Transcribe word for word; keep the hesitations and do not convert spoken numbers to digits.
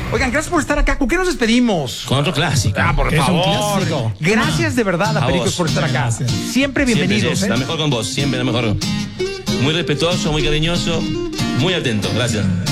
Oigan, gracias por estar acá. ¿Con qué nos despedimos? Con otro clásico. Ah, por Es un favor. clásico. Gracias de verdad a A Pericos vos. por estar acá. Gracias. Siempre bienvenidos. Siempre, Jess, ¿eh? la mejor con vos, siempre la mejor. Muy respetuoso, muy cariñoso, muy atento. Gracias.